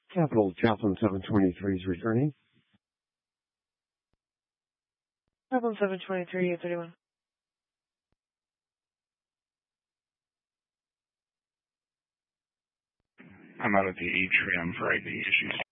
Capital Chaplain 723 is returning. Chaplain 723, 831. I'm out of the atrium for ID issues.